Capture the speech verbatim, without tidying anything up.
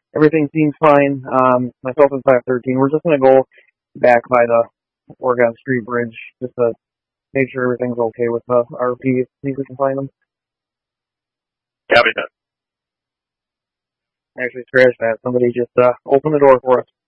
Everything seems fine. Um, myself and five thirteen, we're just going to go back by the Oregon Street Bridge just to make sure everything's okay with the R P. See if we can find them. Copy that. Actually, scratch that. Somebody just uh, opened the door for us.